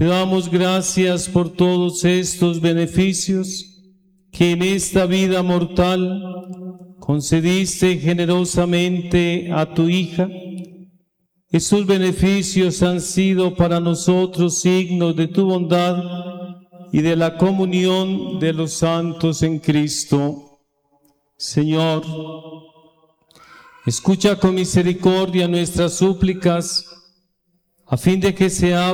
Te damos gracias por todos estos beneficios que en esta vida mortal concediste generosamente a tu hija. Estos beneficios han sido para nosotros signos de tu bondad y de la comunión de los santos en Cristo. Señor, escucha con misericordia nuestras súplicas, a fin de que sea